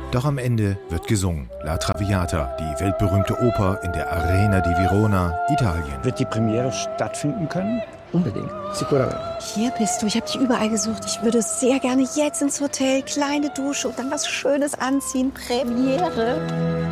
Doch am Ende wird gesungen. La Traviata, die weltberühmte Oper in der Arena di Verona, Italien. Wird die Premiere stattfinden können? Unbedingt. Sicuramente. Hier bist du. Ich habe dich überall gesucht. Ich würde sehr gerne jetzt ins Hotel, kleine Dusche und dann was Schönes anziehen. Premiere.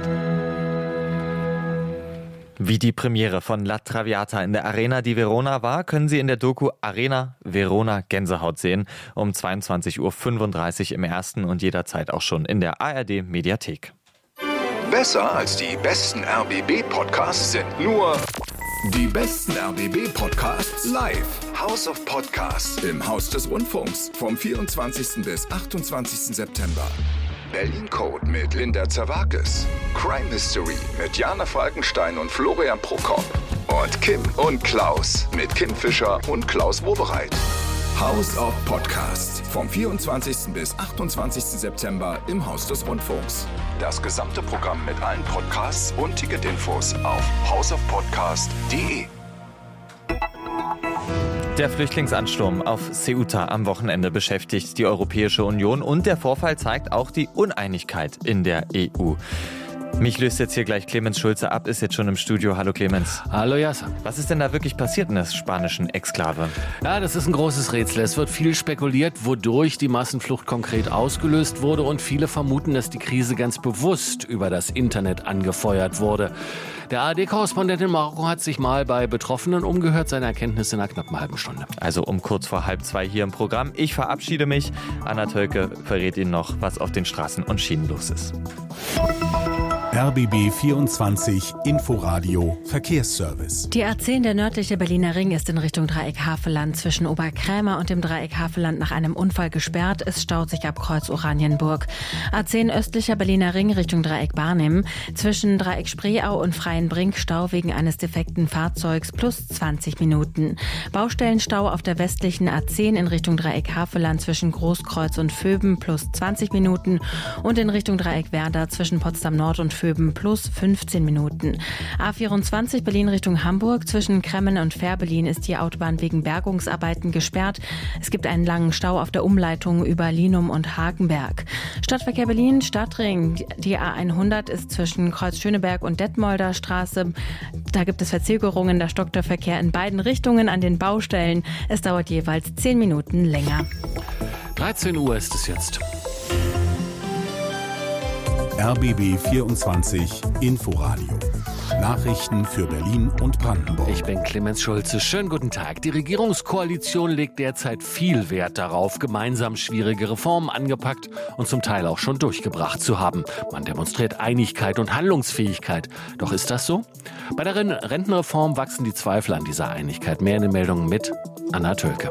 Wie die Premiere von La Traviata in der Arena di Verona war, können Sie in der Doku Arena Verona Gänsehaut sehen. Um 22.35 Uhr im ersten und jederzeit auch schon in der ARD Mediathek. Besser als die besten RBB-Podcasts sind nur die besten RBB-Podcasts live. House of Podcasts im Haus des Rundfunks vom 24. bis 28. September. Berlin Code mit Linda Zerwakis. Crime Mystery mit Jana Falkenstein und Florian Prokop. Und Kim und Klaus mit Kim Fischer und Klaus Wobereit. House of Podcasts vom 24. bis 28. September im Haus des Rundfunks. Das gesamte Programm mit allen Podcasts und Ticketinfos auf houseofpodcast.de. Der Flüchtlingsansturm auf Ceuta am Wochenende beschäftigt die Europäische Union und der Vorfall zeigt auch die Uneinigkeit in der EU. Mich löst jetzt hier gleich Clemens Schulze ab, ist jetzt schon im Studio. Hallo Clemens. Hallo Yasser. Was ist denn da wirklich passiert in der spanischen Exklave? Ja, das ist ein großes Rätsel. Es wird viel spekuliert, wodurch die Massenflucht konkret ausgelöst wurde und viele vermuten, dass die Krise ganz bewusst über das Internet angefeuert wurde. Der ARD-Korrespondent in Marokko hat sich mal bei Betroffenen umgehört, seine Erkenntnisse in einer knappen halben Stunde. Also um kurz vor 1:30 hier im Programm. Ich verabschiede mich. Anna Tölke verrät Ihnen noch, was auf den Straßen und Schienen los ist. RBB 24 Inforadio Verkehrsservice. Die A10, der nördliche Berliner Ring, ist in Richtung Dreieck Havelland zwischen Oberkrämer und dem Dreieck Havelland nach einem Unfall gesperrt. Es staut sich ab Kreuz Oranienburg. A10 östlicher Berliner Ring Richtung Dreieck Barnim. Zwischen Dreieck Spreeau und Freienbrink Stau wegen eines defekten Fahrzeugs plus 20 Minuten. Baustellenstau auf der westlichen A10 in Richtung Dreieck Havelland zwischen Großkreuz und Vöben plus 20 Minuten und in Richtung Dreieck Werder zwischen Potsdam Nord und Vöben plus 15 Minuten. A24 Berlin Richtung Hamburg. Zwischen Kremmen und Fährberlin ist die Autobahn wegen Bergungsarbeiten gesperrt. Es gibt einen langen Stau auf der Umleitung über Linum und Hagenberg. Stadtverkehr Berlin, Stadtring. Die A100 ist zwischen Kreuz Schöneberg und Detmolder Straße. Da gibt es Verzögerungen. Da stockt der Verkehr in beiden Richtungen an den Baustellen. Es dauert jeweils 10 Minuten länger. 13 Uhr ist es jetzt. RBB 24 Inforadio. Nachrichten für Berlin und Brandenburg. Ich bin Clemens Schulze. Schönen guten Tag. Die Regierungskoalition legt derzeit viel Wert darauf, gemeinsam schwierige Reformen angepackt und zum Teil auch schon durchgebracht zu haben. Man demonstriert Einigkeit und Handlungsfähigkeit. Doch ist das so? Bei der Rentenreform wachsen die Zweifel an dieser Einigkeit. Mehr in den Meldungen mit Anna Tölke.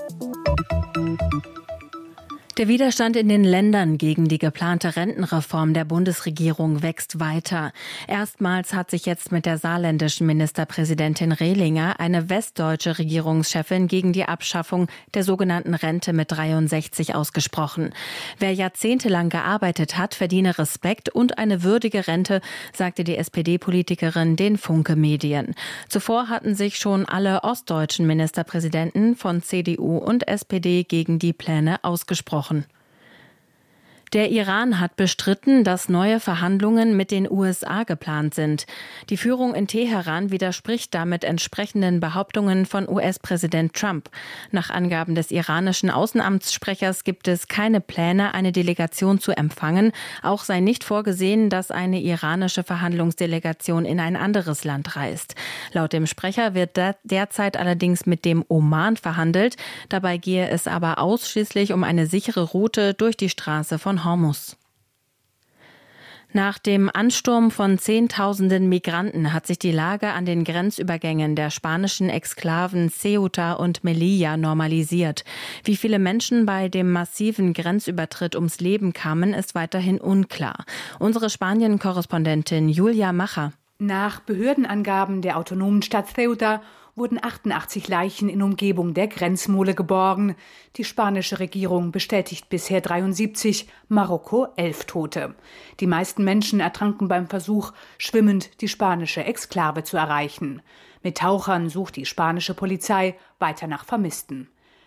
Der Widerstand in den Ländern gegen die geplante Rentenreform der Bundesregierung wächst weiter. Erstmals hat sich jetzt mit der saarländischen Ministerpräsidentin Rehlinger eine westdeutsche Regierungschefin gegen die Abschaffung der sogenannten Rente mit 63 ausgesprochen. Wer jahrzehntelang gearbeitet hat, verdiene Respekt und eine würdige Rente, sagte die SPD-Politikerin den Funke Medien. Zuvor hatten sich schon alle ostdeutschen Ministerpräsidenten von CDU und SPD gegen die Pläne ausgesprochen. Der Iran hat bestritten, dass neue Verhandlungen mit den USA geplant sind. Die Führung in Teheran widerspricht damit entsprechenden Behauptungen von US-Präsident Trump. Nach Angaben des iranischen Außenamtssprechers gibt es keine Pläne, eine Delegation zu empfangen. Auch sei nicht vorgesehen, dass eine iranische Verhandlungsdelegation in ein anderes Land reist. Laut dem Sprecher wird derzeit allerdings mit dem Oman verhandelt. Dabei gehe es aber ausschließlich um eine sichere Route durch die Straße von Hormuz. Nach dem Ansturm von Zehntausenden Migranten hat sich die Lage an den Grenzübergängen der spanischen Exklaven Ceuta und Melilla normalisiert. Wie viele Menschen bei dem massiven Grenzübertritt ums Leben kamen, ist weiterhin unklar. Unsere Spanien-Korrespondentin Julia Macher. Nach Behördenangaben der autonomen Stadt Ceuta wurden 88 Leichen in Umgebung der Grenzmole geborgen. Die spanische Regierung bestätigt bisher 73, Marokko 11 Tote. Die meisten Menschen ertranken beim Versuch, schwimmend die spanische Exklave zu erreichen. Mit Tauchern sucht die spanische Polizei weiter nach Vermissten.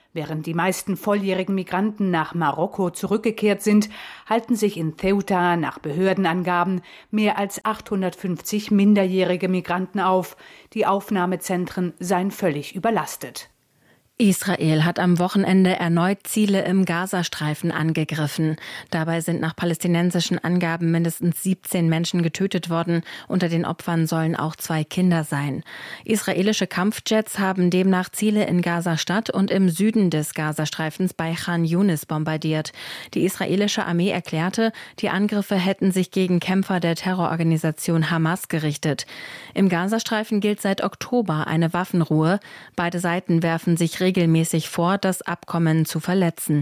Während die meisten volljährigen Migranten nach Marokko zurückgekehrt sind, halten sich in Ceuta nach Behördenangaben mehr als 850 minderjährige Migranten auf. Die Aufnahmezentren seien völlig überlastet. Israel hat am Wochenende erneut Ziele im Gazastreifen angegriffen. Dabei sind nach palästinensischen Angaben mindestens 17 Menschen getötet worden. Unter den Opfern sollen auch 2 Kinder sein. Israelische Kampfjets haben demnach Ziele in Gaza-Stadt und im Süden des Gazastreifens bei Khan Yunis bombardiert. Die israelische Armee erklärte, die Angriffe hätten sich gegen Kämpfer der Terrororganisation Hamas gerichtet. Im Gazastreifen gilt seit Oktober eine Waffenruhe. Beide Seiten werfen sich regelmäßig vor, das Abkommen zu verletzen.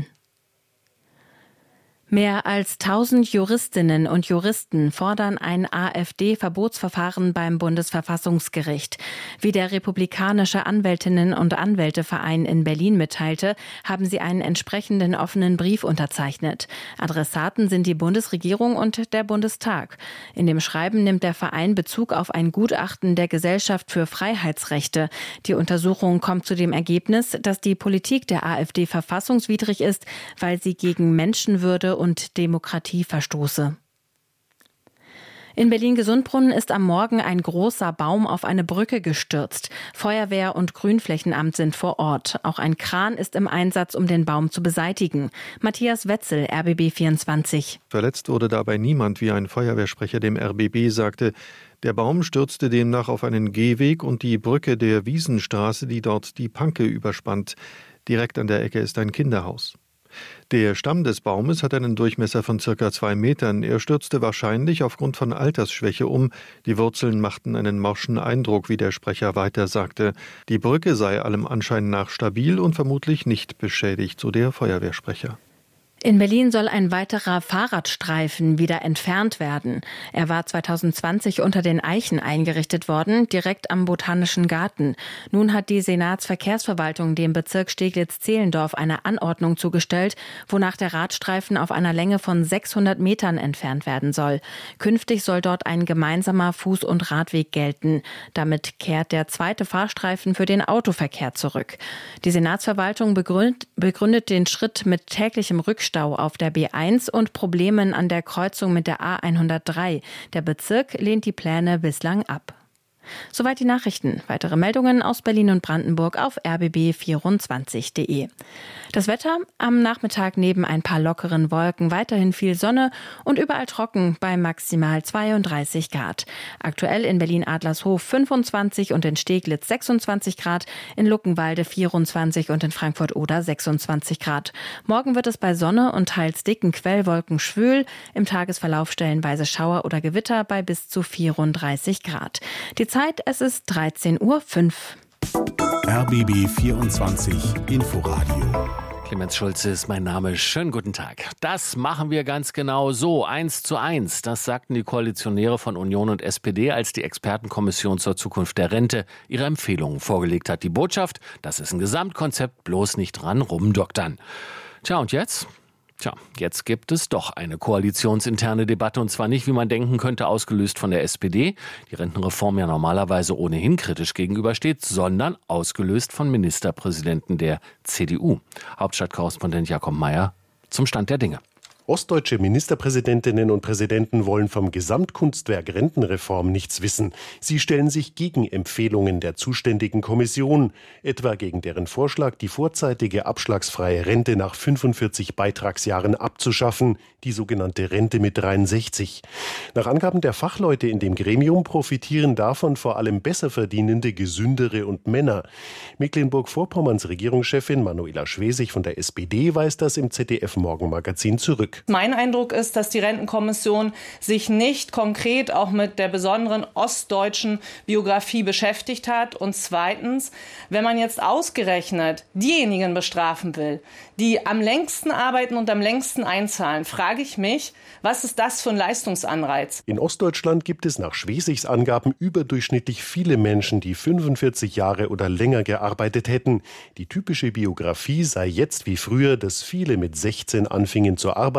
Mehr als 1000 Juristinnen und Juristen fordern ein AfD-Verbotsverfahren beim Bundesverfassungsgericht. Wie der Republikanische Anwältinnen- und Anwälteverein in Berlin mitteilte, haben sie einen entsprechenden offenen Brief unterzeichnet. Adressaten sind die Bundesregierung und der Bundestag. In dem Schreiben nimmt der Verein Bezug auf ein Gutachten der Gesellschaft für Freiheitsrechte. Die Untersuchung kommt zu dem Ergebnis, dass die Politik der AfD verfassungswidrig ist, weil sie gegen Menschenwürde und Demokratie verstoße. In Berlin-Gesundbrunnen ist am Morgen ein großer Baum auf eine Brücke gestürzt. Feuerwehr und Grünflächenamt sind vor Ort. Auch ein Kran ist im Einsatz, um den Baum zu beseitigen. Matthias Wetzel, RBB 24. Verletzt wurde dabei niemand, wie ein Feuerwehrsprecher dem RBB sagte. Der Baum stürzte demnach auf einen Gehweg und die Brücke der Wiesenstraße, die dort die Panke überspannt. Direkt an der Ecke ist ein Kinderhaus. Der Stamm des Baumes hat einen Durchmesser von ca. 2 Metern. Er stürzte wahrscheinlich aufgrund von Altersschwäche um. Die Wurzeln machten einen morschen Eindruck, wie der Sprecher weiter sagte. Die Brücke sei allem Anschein nach stabil und vermutlich nicht beschädigt, so der Feuerwehrsprecher. In Berlin soll ein weiterer Fahrradstreifen wieder entfernt werden. Er war 2020 unter den Eichen eingerichtet worden, direkt am Botanischen Garten. Nun hat die Senatsverkehrsverwaltung dem Bezirk Steglitz-Zehlendorf eine Anordnung zugestellt, wonach der Radstreifen auf einer Länge von 600 Metern entfernt werden soll. Künftig soll dort ein gemeinsamer Fuß- und Radweg gelten. Damit kehrt der zweite Fahrstreifen für den Autoverkehr zurück. Die Senatsverwaltung begründet den Schritt mit täglichem Rückstau auf der B1 und Problemen an der Kreuzung mit der A103. Der Bezirk lehnt die Pläne bislang ab. Soweit die Nachrichten. Weitere Meldungen aus Berlin und Brandenburg auf rbb24.de. Das Wetter am Nachmittag neben ein paar lockeren Wolken weiterhin viel Sonne und überall trocken bei maximal 32 Grad. Aktuell in Berlin-Adlershof 25 und in Steglitz 26 Grad, in Luckenwalde 24 und in Frankfurt-Oder 26 Grad. Morgen wird es bei Sonne und teils dicken Quellwolken schwül, im Tagesverlauf stellenweise Schauer oder Gewitter bei bis zu 34 Grad. Die Zeit, es ist 13:05 Uhr. RBB 24 Inforadio. Clemens Schulze ist mein Name. Schönen guten Tag. Das machen wir ganz genau so, 1:1. Das sagten die Koalitionäre von Union und SPD, als die Expertenkommission zur Zukunft der Rente ihre Empfehlungen vorgelegt hat. Die Botschaft, das ist ein Gesamtkonzept, bloß nicht dran rumdoktern. Tja, und jetzt? Jetzt gibt es doch eine koalitionsinterne Debatte, und zwar nicht, wie man denken könnte, ausgelöst von der SPD, die Rentenreform ja normalerweise ohnehin kritisch gegenübersteht, sondern ausgelöst von Ministerpräsidenten der CDU. Hauptstadtkorrespondent Jakob Mayer zum Stand der Dinge. Ostdeutsche Ministerpräsidentinnen und Präsidenten wollen vom Gesamtkunstwerk Rentenreform nichts wissen. Sie stellen sich gegen Empfehlungen der zuständigen Kommission, etwa gegen deren Vorschlag, die vorzeitige abschlagsfreie Rente nach 45 Beitragsjahren abzuschaffen, die sogenannte Rente mit 63. Nach Angaben der Fachleute in dem Gremium profitieren davon vor allem Besserverdienende, Gesündere und Männer. Mecklenburg-Vorpommerns Regierungschefin Manuela Schwesig von der SPD weist das im ZDF-Morgenmagazin zurück. Mein Eindruck ist, dass die Rentenkommission sich nicht konkret auch mit der besonderen ostdeutschen Biografie beschäftigt hat. Und zweitens, wenn man jetzt ausgerechnet diejenigen bestrafen will, die am längsten arbeiten und am längsten einzahlen, frage ich mich, was ist das für ein Leistungsanreiz? In Ostdeutschland gibt es nach Schwesigs Angaben überdurchschnittlich viele Menschen, die 45 Jahre oder länger gearbeitet hätten. Die typische Biografie sei jetzt wie früher, dass viele mit 16 anfingen zu arbeiten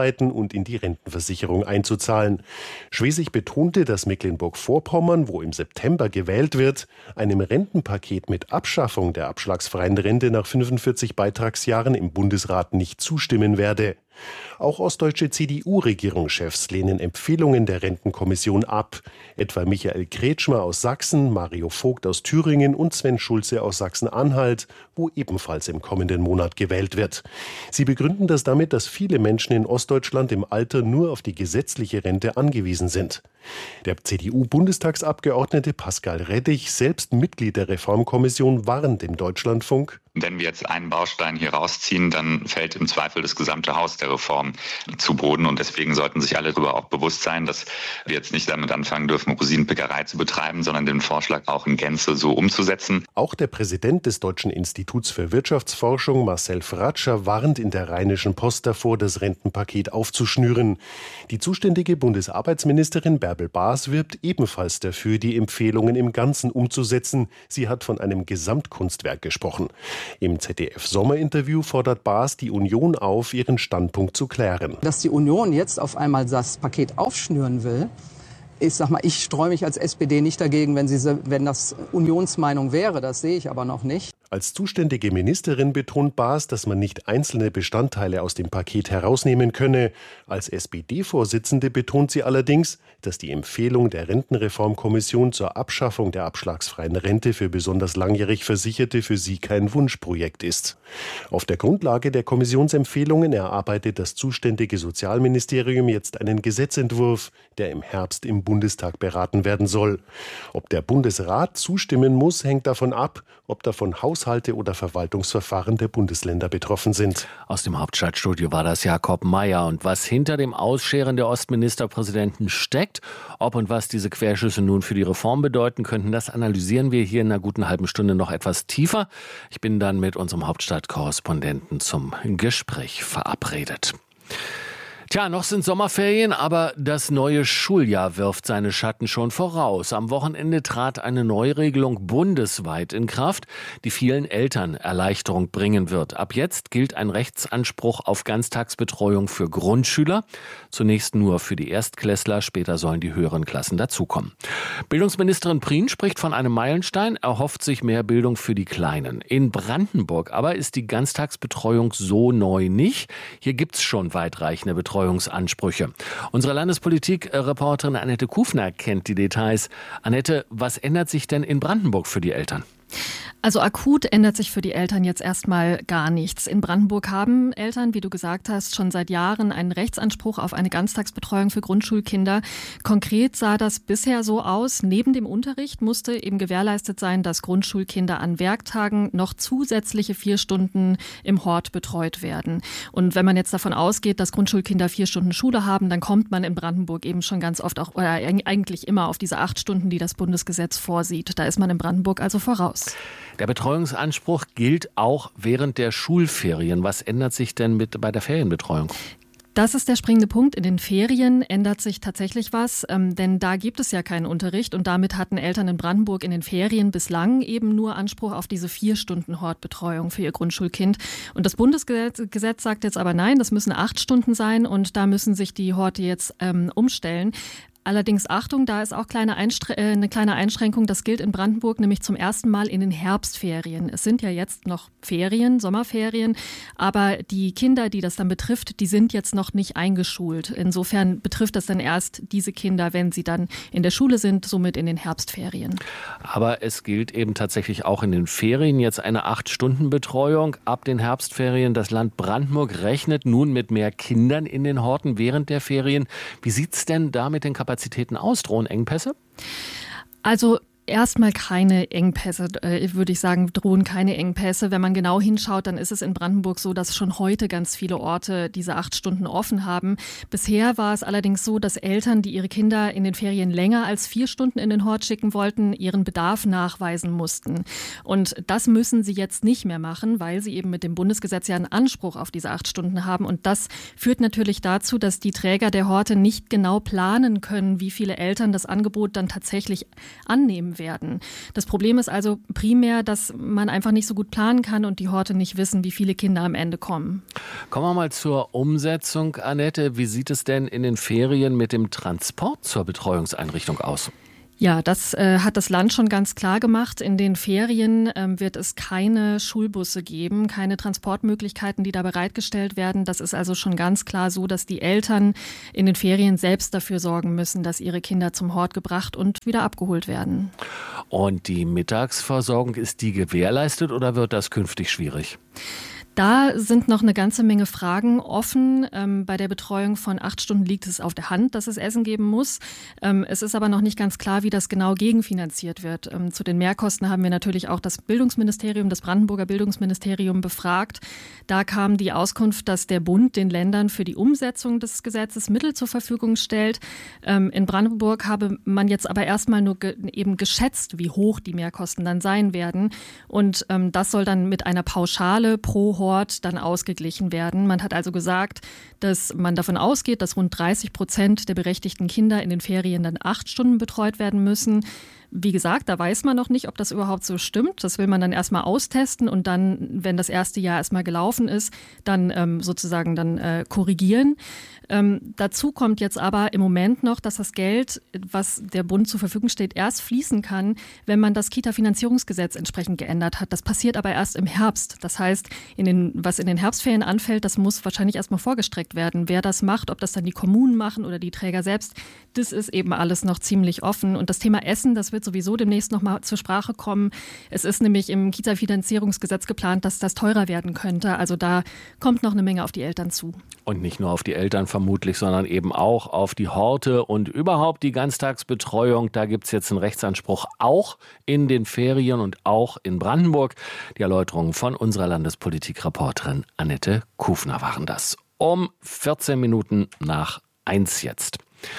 arbeiten und in die Rentenversicherung einzuzahlen. Schwesig betonte, dass Mecklenburg-Vorpommern, wo im September gewählt wird, einem Rentenpaket mit Abschaffung der abschlagsfreien Rente nach 45 Beitragsjahren im Bundesrat nicht zustimmen werde. Auch ostdeutsche CDU-Regierungschefs lehnen Empfehlungen der Rentenkommission ab. Etwa Michael Kretschmer aus Sachsen, Mario Vogt aus Thüringen und Sven Schulze aus Sachsen-Anhalt, wo ebenfalls im kommenden Monat gewählt wird. Sie begründen das damit, dass viele Menschen in Ostdeutschland im Alter nur auf die gesetzliche Rente angewiesen sind. Der CDU-Bundestagsabgeordnete Pascal Reddich, selbst Mitglied der Reformkommission, warnt im Deutschlandfunk: Wenn wir jetzt einen Baustein hier rausziehen, dann fällt im Zweifel das gesamte Haus der Reform zu Boden. Und deswegen sollten sich alle darüber auch bewusst sein, dass wir jetzt nicht damit anfangen dürfen, Rosinenpickerei zu betreiben, sondern den Vorschlag auch in Gänze so umzusetzen. Auch der Präsident des Deutschen Instituts für Wirtschaftsforschung, Marcel Fratscher, warnt in der Rheinischen Post davor, das Rentenpaket aufzuschnüren. Die zuständige Bundesarbeitsministerin Bärbel Baas wirbt ebenfalls dafür, die Empfehlungen im Ganzen umzusetzen. Sie hat von einem Gesamtkunstwerk gesprochen. Im ZDF-Sommerinterview fordert Baas die Union auf, ihren Standpunkt zu klären. Dass die Union jetzt auf einmal das Paket aufschnüren will, ich streue mich als SPD nicht dagegen, wenn das Unionsmeinung wäre. Das sehe ich aber noch nicht. Als zuständige Ministerin betont Baas, dass man nicht einzelne Bestandteile aus dem Paket herausnehmen könne. Als SPD-Vorsitzende betont sie allerdings, dass die Empfehlung der Rentenreformkommission zur Abschaffung der abschlagsfreien Rente für besonders langjährig Versicherte für sie kein Wunschprojekt ist. Auf der Grundlage der Kommissionsempfehlungen erarbeitet das zuständige Sozialministerium jetzt einen Gesetzentwurf, der im Herbst im Bundestag beraten werden soll. Ob der Bundesrat zustimmen muss, hängt davon ab, ob davon Haushalte oder Verwaltungsverfahren der Bundesländer betroffen sind. Aus dem Hauptstadtstudio war das Jakob Mayer. Und was hinter dem Ausscheren der Ostministerpräsidenten steckt, ob und was diese Querschüsse nun für die Reform bedeuten könnten, das analysieren wir hier in einer guten halben Stunde noch etwas tiefer. Ich bin dann mit unserem Hauptstadtkorrespondenten zum Gespräch verabredet. Tja, noch sind Sommerferien, aber das neue Schuljahr wirft seine Schatten schon voraus. Am Wochenende trat eine Neuregelung bundesweit in Kraft, die vielen Eltern Erleichterung bringen wird. Ab jetzt gilt ein Rechtsanspruch auf Ganztagsbetreuung für Grundschüler. Zunächst nur für die Erstklässler, später sollen die höheren Klassen dazukommen. Bildungsministerin Prien spricht von einem Meilenstein, erhofft sich mehr Bildung für die Kleinen. In Brandenburg aber ist die Ganztagsbetreuung so neu nicht. Hier gibt's schon weitreichende Betreuungsansprüche. Unsere Landespolitik-Reporterin Annette Kufner kennt die Details. Annette, was ändert sich denn in Brandenburg für die Eltern? Also akut ändert sich für die Eltern jetzt erstmal gar nichts. In Brandenburg haben Eltern, wie du gesagt hast, schon seit Jahren einen Rechtsanspruch auf eine Ganztagsbetreuung für Grundschulkinder. Konkret sah das bisher so aus: Neben dem Unterricht musste eben gewährleistet sein, dass Grundschulkinder an Werktagen noch zusätzliche 4 Stunden im Hort betreut werden. Und wenn man jetzt davon ausgeht, dass Grundschulkinder 4 Stunden Schule haben, dann kommt man in Brandenburg eben schon ganz oft auch, oder eigentlich immer auf diese 8 Stunden, die das Bundesgesetz vorsieht. Da ist man in Brandenburg also voraus. Der Betreuungsanspruch gilt auch während der Schulferien. Was ändert sich denn bei der Ferienbetreuung? Das ist der springende Punkt. In den Ferien ändert sich tatsächlich was, denn da gibt es ja keinen Unterricht und damit hatten Eltern in Brandenburg in den Ferien bislang eben nur Anspruch auf diese 4 Stunden Hortbetreuung für ihr Grundschulkind. Und das Bundesgesetz sagt jetzt aber nein, das müssen 8 Stunden sein und da müssen sich die Horte jetzt umstellen. Allerdings Achtung, da ist auch eine kleine Einschränkung. Das gilt in Brandenburg nämlich zum ersten Mal in den Herbstferien. Es sind ja jetzt noch Ferien, Sommerferien, aber die Kinder, die das dann betrifft, die sind jetzt noch nicht eingeschult. Insofern betrifft das dann erst diese Kinder, wenn sie dann in der Schule sind, somit in den Herbstferien. Aber es gilt eben tatsächlich auch in den Ferien jetzt eine 8-Stunden-Betreuung ab den Herbstferien. Das Land Brandenburg rechnet nun mit mehr Kindern in den Horten während der Ferien. Wie sieht's denn da mit den Kapazitäten aus? Drohen Engpässe? Also erstmal keine Engpässe, würde ich sagen, drohen keine Engpässe. Wenn man genau hinschaut, dann ist es in Brandenburg so, dass schon heute ganz viele Orte diese 8 Stunden offen haben. Bisher war es allerdings so, dass Eltern, die ihre Kinder in den Ferien länger als 4 Stunden in den Hort schicken wollten, ihren Bedarf nachweisen mussten. Und das müssen sie jetzt nicht mehr machen, weil sie eben mit dem Bundesgesetz ja einen Anspruch auf diese 8 Stunden haben. Und das führt natürlich dazu, dass die Träger der Horte nicht genau planen können, wie viele Eltern das Angebot dann tatsächlich annehmen abgeholt werden. Das Problem ist also primär, dass man einfach nicht so gut planen kann und die Horte nicht wissen, wie viele Kinder am Ende kommen. Kommen wir mal zur Umsetzung, Annette. Wie sieht es denn in den Ferien mit dem Transport zur Betreuungseinrichtung aus? Ja, das hat das Land schon ganz klar gemacht. In den Ferien wird es keine Schulbusse geben, keine Transportmöglichkeiten, die da bereitgestellt werden. Das ist also schon ganz klar so, dass die Eltern in den Ferien selbst dafür sorgen müssen, dass ihre Kinder zum Hort gebracht und wieder abgeholt werden. Und die Mittagsversorgung, ist die gewährleistet oder wird das künftig schwierig? Da sind noch eine ganze Menge Fragen offen. Bei der Betreuung von 8 Stunden liegt es auf der Hand, dass es Essen geben muss. Es ist aber noch nicht ganz klar, wie das genau gegenfinanziert wird. Zu den Mehrkosten haben wir natürlich auch das Bildungsministerium, das Brandenburger Bildungsministerium befragt. Da kam die Auskunft, dass der Bund den Ländern für die Umsetzung des Gesetzes Mittel zur Verfügung stellt. In Brandenburg habe man jetzt aber erstmal nur eben geschätzt, wie hoch die Mehrkosten dann sein werden. Und das soll dann mit einer Pauschale pro Hort dann ausgeglichen werden. Man hat also gesagt, dass man davon ausgeht, dass rund 30% der berechtigten Kinder in den Ferien dann 8 Stunden betreut werden müssen. Wie gesagt, da weiß man noch nicht, ob das überhaupt so stimmt. Das will man dann erstmal austesten und dann, wenn das erste Jahr erstmal gelaufen ist, dann sozusagen dann korrigieren. Dazu kommt jetzt aber im Moment noch, dass das Geld, was der Bund zur Verfügung steht, erst fließen kann, wenn man das Kita-Finanzierungsgesetz entsprechend geändert hat. Das passiert aber erst im Herbst. Das heißt, was in den Herbstferien anfällt, das muss wahrscheinlich erstmal vorgestreckt werden. Wer das macht, ob das dann die Kommunen machen oder die Träger selbst, das ist eben alles noch ziemlich offen. Und das Thema Essen, das wird sowieso demnächst nochmal zur Sprache kommen. Es ist nämlich im Kita-Finanzierungsgesetz geplant, dass das teurer werden könnte. Also da kommt noch eine Menge auf die Eltern zu. Und nicht nur auf die Eltern vermutlich, sondern eben auch auf die Horte und überhaupt die Ganztagsbetreuung. Da gibt es jetzt einen Rechtsanspruch auch in den Ferien und auch in Brandenburg. Die Erläuterungen von unserer Landespolitik-Reporterin Annette Kufner waren das. Um 14 Minuten nach 1 jetzt.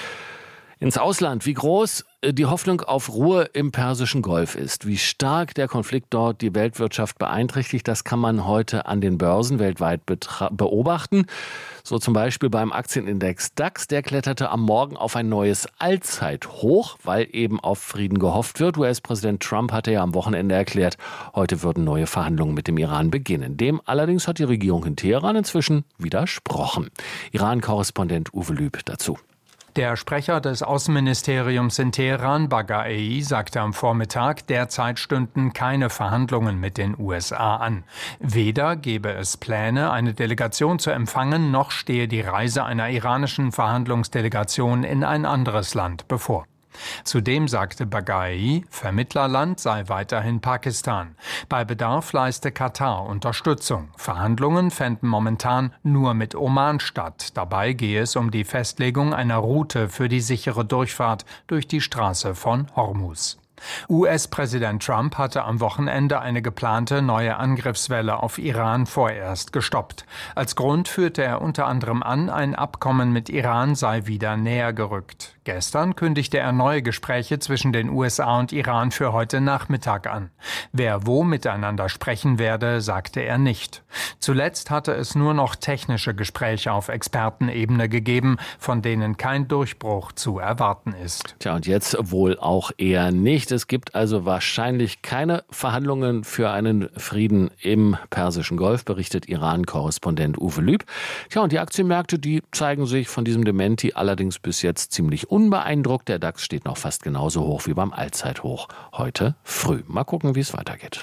Ins Ausland, wie groß die Hoffnung auf Ruhe im Persischen Golf ist, wie stark der Konflikt dort die Weltwirtschaft beeinträchtigt, das kann man heute an den Börsen weltweit beobachten. So zum Beispiel beim Aktienindex DAX, der kletterte am Morgen auf ein neues Allzeithoch, weil eben auf Frieden gehofft wird. US-Präsident Trump hatte ja am Wochenende erklärt, heute würden neue Verhandlungen mit dem Iran beginnen. Dem allerdings hat die Regierung in Teheran inzwischen widersprochen. Iran-Korrespondent Uwe Lüb dazu. Der Sprecher des Außenministeriums in Teheran, Baghai, sagte am Vormittag, derzeit stünden keine Verhandlungen mit den USA an. Weder gebe es Pläne, eine Delegation zu empfangen, noch stehe die Reise einer iranischen Verhandlungsdelegation in ein anderes Land bevor. Zudem sagte Baghai, Vermittlerland sei weiterhin Pakistan. Bei Bedarf leiste Katar Unterstützung. Verhandlungen fänden momentan nur mit Oman statt. Dabei gehe es um die Festlegung einer Route für die sichere Durchfahrt durch die Straße von Hormuz. US-Präsident Trump hatte am Wochenende eine geplante neue Angriffswelle auf Iran vorerst gestoppt. Als Grund führte er unter anderem an, ein Abkommen mit Iran sei wieder näher gerückt. Gestern kündigte er neue Gespräche zwischen den USA und Iran für heute Nachmittag an. Wer wo miteinander sprechen werde, sagte er nicht. Zuletzt hatte es nur noch technische Gespräche auf Expertenebene gegeben, von denen kein Durchbruch zu erwarten ist. Tja, und jetzt wohl auch eher nicht. Es gibt also wahrscheinlich keine Verhandlungen für einen Frieden im Persischen Golf, berichtet Iran-Korrespondent Uwe Lüb. Tja, und die Aktienmärkte, die zeigen sich von diesem Dementi allerdings bis jetzt ziemlich unbeeindruckt. Der DAX steht noch fast genauso hoch wie beim Allzeithoch heute früh. Mal gucken, wie es weitergeht.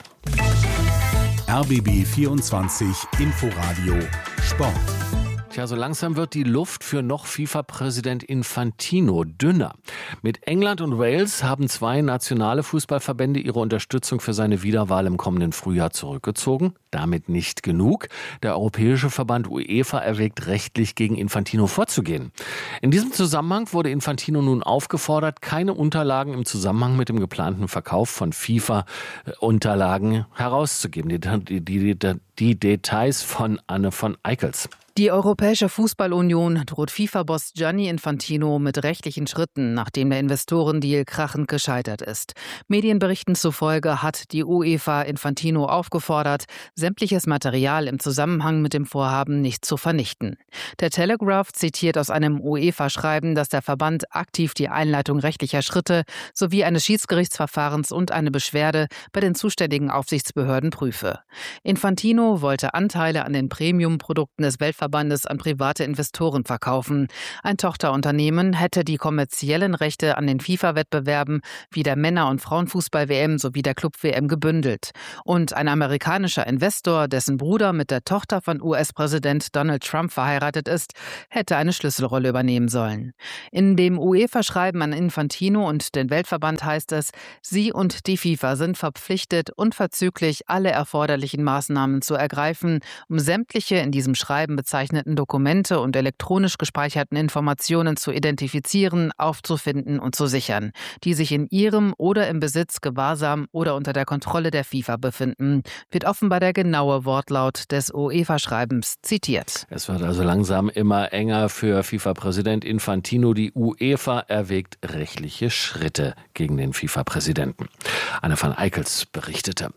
RBB 24 Inforadio Sport. Tja, so langsam wird die Luft für noch FIFA-Präsident Infantino dünner. Mit England und Wales haben 2 nationale Fußballverbände ihre Unterstützung für seine Wiederwahl im kommenden Frühjahr zurückgezogen. Damit nicht genug. Der Europäische Verband UEFA erwägt, rechtlich gegen Infantino vorzugehen. In diesem Zusammenhang wurde Infantino nun aufgefordert, keine Unterlagen im Zusammenhang mit dem geplanten Verkauf von FIFA-Unterlagen herauszugeben. Die Details von Anne von Eickels. Die Europäische Fußballunion droht FIFA-Boss Gianni Infantino mit rechtlichen Schritten, nachdem der Investorendeal krachend gescheitert ist. Medienberichten zufolge hat die UEFA Infantino aufgefordert, sämtliches Material im Zusammenhang mit dem Vorhaben nicht zu vernichten. Der Telegraph zitiert aus einem UEFA-Schreiben, dass der Verband aktiv die Einleitung rechtlicher Schritte sowie eines Schiedsgerichtsverfahrens und eine Beschwerde bei den zuständigen Aufsichtsbehörden prüfe. Infantino wollte Anteile an den Premium-Produkten des Weltverbandes an private Investoren verkaufen. Ein Tochterunternehmen hätte die kommerziellen Rechte an den FIFA-Wettbewerben wie der Männer- und Frauenfußball-WM sowie der Club-WM gebündelt. Und ein amerikanischer Investor, dessen Bruder mit der Tochter von US-Präsident Donald Trump verheiratet ist, hätte eine Schlüsselrolle übernehmen sollen. In dem UEFA-Schreiben an Infantino und den Weltverband heißt es, sie und die FIFA sind verpflichtet, unverzüglich alle erforderlichen Maßnahmen zu ergreifen, um sämtliche in diesem Schreiben bezeichneten Dokumente und elektronisch gespeicherten Informationen zu identifizieren, aufzufinden und zu sichern, die sich in ihrem oder im Besitz, Gewahrsam oder unter der Kontrolle der FIFA befinden, wird offenbar der genaue Wortlaut des UEFA-Schreibens zitiert. Es wird also langsam immer enger für FIFA-Präsident Infantino. Die UEFA erwägt rechtliche Schritte gegen den FIFA-Präsidenten. Anne van Eickels berichtete.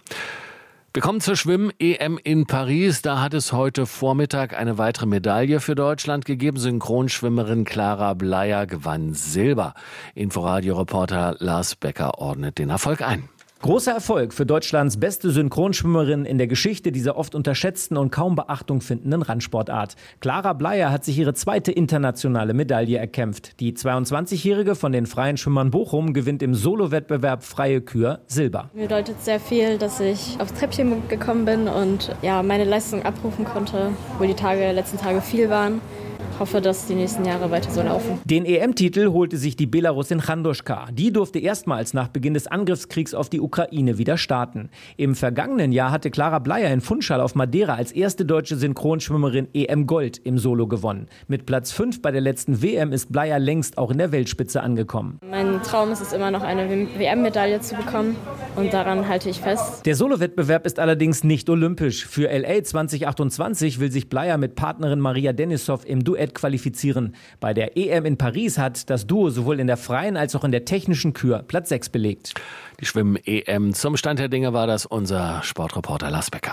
Wir kommen zur Schwimm-EM in Paris. Da hat es heute Vormittag eine weitere Medaille für Deutschland gegeben. Synchronschwimmerin Clara Bleier gewann Silber. Inforadio-Reporter Lars Becker ordnet den Erfolg ein. Großer Erfolg für Deutschlands beste Synchronschwimmerin in der Geschichte dieser oft unterschätzten und kaum Beachtung findenden Randsportart. Clara Bleier hat sich ihre zweite internationale Medaille erkämpft. Die 22-Jährige von den Freien Schwimmern Bochum gewinnt im Solo-Wettbewerb Freie Kür Silber. Mir bedeutet sehr viel, dass ich aufs Treppchen gekommen bin und meine Leistung abrufen konnte, wo die letzten Tage viel waren. Ich hoffe, dass die nächsten Jahre weiter so laufen. Den EM-Titel holte sich die Belarusin Chandoschka. Die durfte erstmals nach Beginn des Angriffskriegs auf die Ukraine wieder starten. Im vergangenen Jahr hatte Clara Bleier in Funchal auf Madeira als erste deutsche Synchronschwimmerin EM-Gold im Solo gewonnen. Mit Platz 5 bei der letzten WM ist Bleier längst auch in der Weltspitze angekommen. Mein Traum ist es immer noch, eine WM-Medaille zu bekommen und daran halte ich fest. Der Solo-Wettbewerb ist allerdings nicht olympisch. Für LA 2028 will sich Bleier mit Partnerin Maria Denisov im Duett qualifizieren. Bei der EM in Paris hat das Duo sowohl in der freien als auch in der technischen Kür Platz 6 belegt. Die Schwimmen-EM. Zum Stand der Dinge war das unser Sportreporter Lars Becker.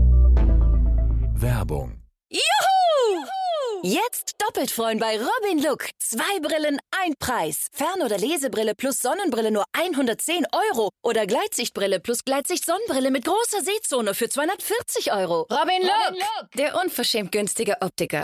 Werbung. Juhu! Jetzt doppelt freuen bei Robin Look. 2 Brillen, ein Preis. Fern- oder Lesebrille plus Sonnenbrille nur 110 € oder Gleitsichtbrille plus Gleitsicht-Sonnenbrille mit großer Sehzone für 240 €. Robin Look, der unverschämt günstige Optiker.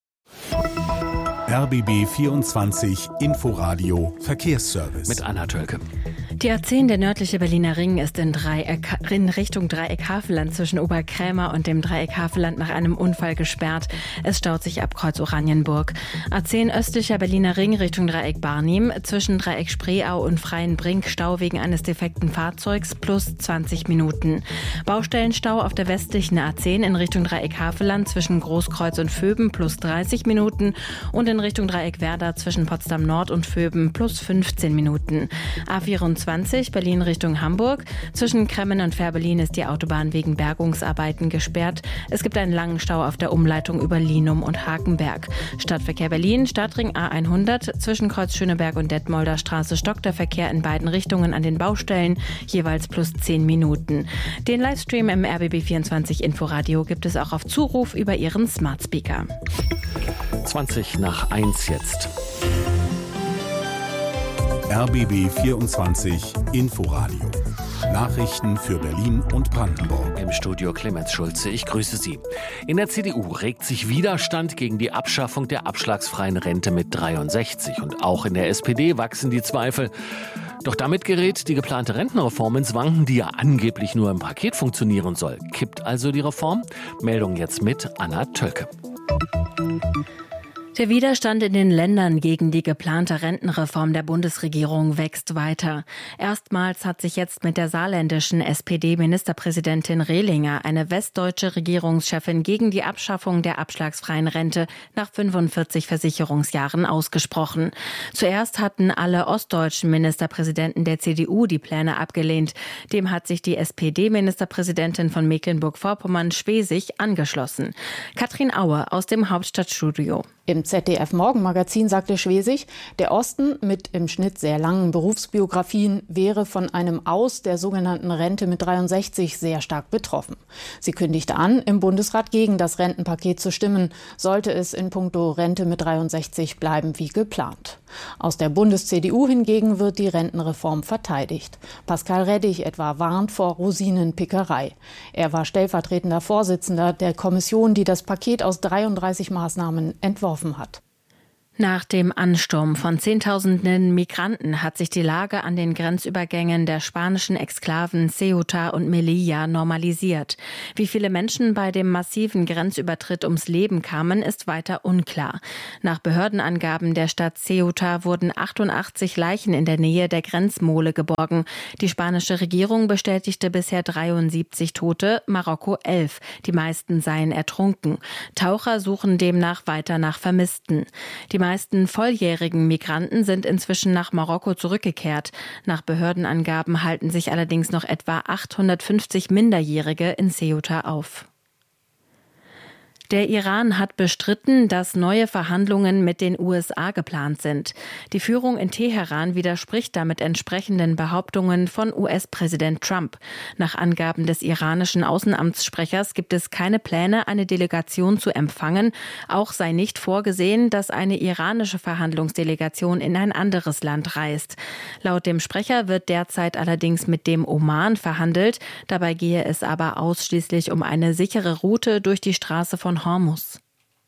RBB 24 Inforadio Verkehrsservice. Mit Anna Tölke. Die A10, der nördliche Berliner Ring, ist in Richtung Dreieck Havelland zwischen Oberkrämer und dem Dreieck Havelland nach einem Unfall gesperrt. Es staut sich ab Kreuz Oranienburg. A10 östlicher Berliner Ring Richtung Dreieck Barnim zwischen Dreieck Spreeau und Freienbrink Stau wegen eines defekten Fahrzeugs plus 20 Minuten. Baustellenstau auf der westlichen A10 in Richtung Dreieck Havelland zwischen Großkreuz und Vöben plus 30 Minuten und in Richtung Dreieck Werder zwischen Potsdam Nord und Vöben plus 15 Minuten. A24 Berlin Richtung Hamburg. Zwischen Kremmen und Fährberlin ist die Autobahn wegen Bergungsarbeiten gesperrt. Es gibt einen langen Stau auf der Umleitung über Linum und Hakenberg. Stadtverkehr Berlin, Stadtring A100. Zwischen Kreuz Schöneberg und Detmolder Straße stockt der Verkehr in beiden Richtungen an den Baustellen, jeweils plus 10 Minuten. Den Livestream im RBB24 Inforadio gibt es auch auf Zuruf über Ihren Smart Speaker. 20:01 jetzt. RBB 24 Inforadio. Nachrichten für Berlin und Brandenburg. Im Studio Clemens Schulze, ich grüße Sie. In der CDU regt sich Widerstand gegen die Abschaffung der abschlagsfreien Rente mit 63. Und auch in der SPD wachsen die Zweifel. Doch damit gerät die geplante Rentenreform ins Wanken, die ja angeblich nur im Paket funktionieren soll. Kippt also die Reform? Meldung jetzt mit Anna Tölke. Der Widerstand in den Ländern gegen die geplante Rentenreform der Bundesregierung wächst weiter. Erstmals hat sich jetzt mit der saarländischen SPD-Ministerpräsidentin Rehlinger eine westdeutsche Regierungschefin gegen die Abschaffung der abschlagsfreien Rente nach 45 Versicherungsjahren ausgesprochen. Zuerst hatten alle ostdeutschen Ministerpräsidenten der CDU die Pläne abgelehnt. Dem hat sich die SPD-Ministerpräsidentin von Mecklenburg-Vorpommern Schwesig angeschlossen. Katrin Aue aus dem Hauptstadtstudio. Im ZDF-Morgenmagazin sagte Schwesig, der Osten mit im Schnitt sehr langen Berufsbiografien wäre von einem Aus der sogenannten Rente mit 63 sehr stark betroffen. Sie kündigte an, im Bundesrat gegen das Rentenpaket zu stimmen, sollte es in puncto Rente mit 63 bleiben wie geplant. Aus der Bundes-CDU hingegen wird die Rentenreform verteidigt. Pascal Reddig etwa warnt vor Rosinenpickerei. Er war stellvertretender Vorsitzender der Kommission, die das Paket aus 33 Maßnahmen entworfen hat. Nach dem Ansturm von Zehntausenden Migranten hat sich die Lage an den Grenzübergängen der spanischen Exklaven Ceuta und Melilla normalisiert. Wie viele Menschen bei dem massiven Grenzübertritt ums Leben kamen, ist weiter unklar. Nach Behördenangaben der Stadt Ceuta wurden 88 Leichen in der Nähe der Grenzmole geborgen. Die spanische Regierung bestätigte bisher 73 Tote, Marokko 11. Die meisten seien ertrunken. Taucher suchen demnach weiter nach Vermissten. Die meisten volljährigen Migranten sind inzwischen nach Marokko zurückgekehrt. Nach Behördenangaben halten sich allerdings noch etwa 850 Minderjährige in Ceuta auf. Der Iran hat bestritten, dass neue Verhandlungen mit den USA geplant sind. Die Führung in Teheran widerspricht damit entsprechenden Behauptungen von US-Präsident Trump. Nach Angaben des iranischen Außenamtssprechers gibt es keine Pläne, eine Delegation zu empfangen. Auch sei nicht vorgesehen, dass eine iranische Verhandlungsdelegation in ein anderes Land reist. Laut dem Sprecher wird derzeit allerdings mit dem Oman verhandelt. Dabei gehe es aber ausschließlich um eine sichere Route durch die Straße von Hormuz.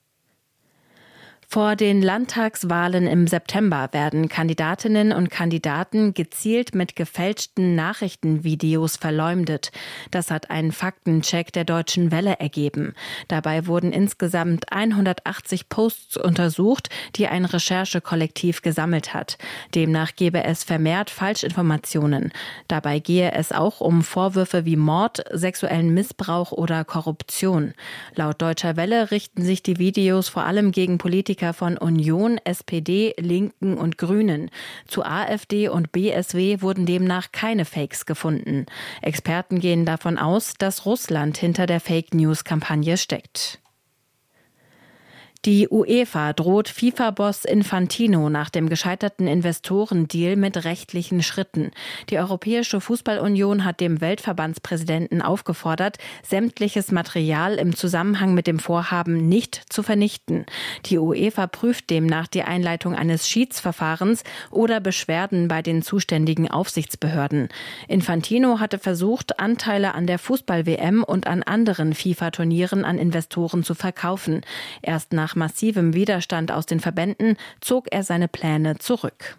Vor den Landtagswahlen im September werden Kandidatinnen und Kandidaten gezielt mit gefälschten Nachrichtenvideos verleumdet. Das hat ein Faktencheck der Deutschen Welle ergeben. Dabei wurden insgesamt 180 Posts untersucht, die ein Recherchekollektiv gesammelt hat. Demnach gebe es vermehrt Falschinformationen. Dabei gehe es auch um Vorwürfe wie Mord, sexuellen Missbrauch oder Korruption. Laut Deutscher Welle richten sich die Videos vor allem gegen Politiker von Union, SPD, Linken und Grünen. Zu AfD und BSW wurden demnach keine Fakes gefunden. Experten gehen davon aus, dass Russland hinter der Fake-News-Kampagne steckt. Die UEFA droht FIFA-Boss Infantino nach dem gescheiterten Investorendeal mit rechtlichen Schritten. Die Europäische Fußballunion hat dem Weltverbandspräsidenten aufgefordert, sämtliches Material im Zusammenhang mit dem Vorhaben nicht zu vernichten. Die UEFA prüft demnach die Einleitung eines Schiedsverfahrens oder Beschwerden bei den zuständigen Aufsichtsbehörden. Infantino hatte versucht, Anteile an der Fußball-WM und an anderen FIFA-Turnieren an Investoren zu verkaufen. Erst nach massivem Widerstand aus den Verbänden zog er seine Pläne zurück.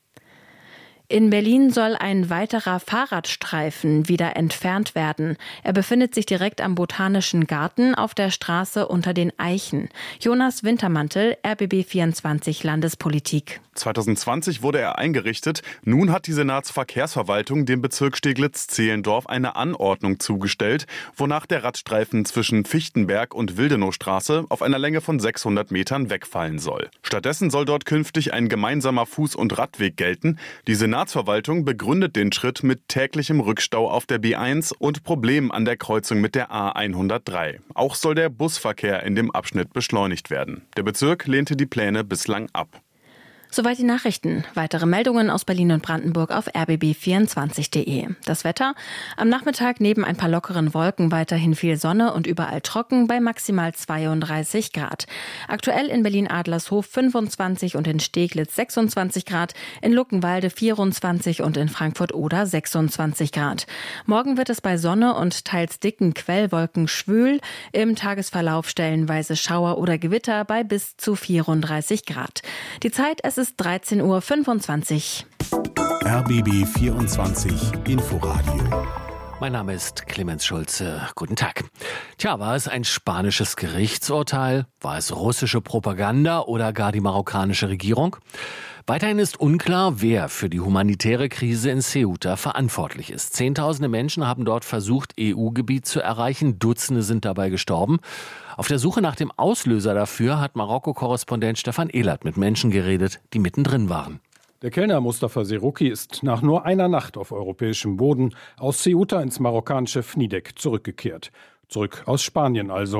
In Berlin soll ein weiterer Fahrradstreifen wieder entfernt werden. Er befindet sich direkt am Botanischen Garten auf der Straße Unter den Eichen. Jonas Wintermantel, RBB24 Landespolitik. 2020 wurde er eingerichtet. Nun hat die Senatsverkehrsverwaltung dem Bezirk Steglitz-Zehlendorf eine Anordnung zugestellt, wonach der Radstreifen zwischen Fichtenberg und Wildenowstraße auf einer Länge von 600 Metern wegfallen soll. Stattdessen soll dort künftig ein gemeinsamer Fuß- und Radweg gelten. Die Senatsverwaltung begründet den Schritt mit täglichem Rückstau auf der B1 und Problemen an der Kreuzung mit der A103. Auch soll der Busverkehr in dem Abschnitt beschleunigt werden. Der Bezirk lehnte die Pläne bislang ab. Soweit die Nachrichten. Weitere Meldungen aus Berlin und Brandenburg auf rbb24.de. Das Wetter: Am Nachmittag neben ein paar lockeren Wolken weiterhin viel Sonne und überall trocken bei maximal 32 Grad. Aktuell in Berlin-Adlershof 25 und in Steglitz 26 Grad, in Luckenwalde 24 und in Frankfurt-Oder 26 Grad. Morgen wird es bei Sonne und teils dicken Quellwolken schwül, im Tagesverlauf stellenweise Schauer oder Gewitter bei bis zu 34 Grad. Die Zeit: es ist 13.25 Uhr. RBB 24 Inforadio. Mein Name ist Clemens Schulze. Guten Tag. Tja, war es ein spanisches Gerichtsurteil? War es russische Propaganda oder gar die marokkanische Regierung? Weiterhin ist unklar, wer für die humanitäre Krise in Ceuta verantwortlich ist. Zehntausende Menschen haben dort versucht, EU-Gebiet zu erreichen. Dutzende sind dabei gestorben. Auf der Suche nach dem Auslöser dafür hat Marokko-Korrespondent Stefan Ehlert mit Menschen geredet, die mittendrin waren. Der Kellner Mustafa Seruki ist nach nur einer Nacht auf europäischem Boden aus Ceuta ins marokkanische Fnidek zurückgekehrt. Zurück aus Spanien also.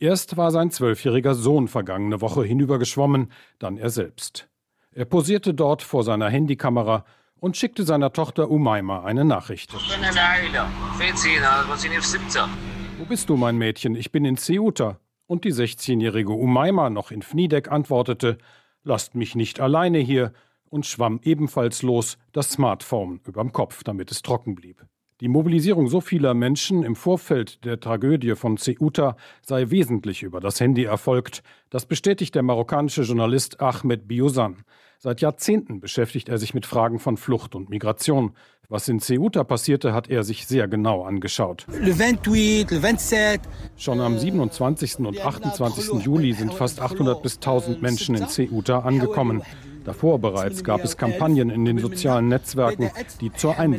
Erst war sein 12-jähriger Sohn vergangene Woche hinübergeschwommen, dann er selbst. Er posierte dort vor seiner Handykamera und schickte seiner Tochter Umayma eine Nachricht. Wo bist du, mein Mädchen? Ich bin in Ceuta. Und die 16-jährige Umayma, noch in Fnidek, antwortete: Lasst mich nicht alleine hier, und schwamm ebenfalls los, das Smartphone überm Kopf, damit es trocken blieb. Die Mobilisierung so vieler Menschen im Vorfeld der Tragödie von Ceuta sei wesentlich über das Handy erfolgt. Das bestätigt der marokkanische Journalist Ahmed Biozan. Seit Jahrzehnten beschäftigt er sich mit Fragen von Flucht und Migration. Was in Ceuta passierte, hat er sich sehr genau angeschaut. Schon am 27. und 28. Juli sind fast 800 bis 1000 Menschen in Ceuta angekommen. Davor bereits gab es Kampagnen in den sozialen Netzwerken, die zur Einwanderung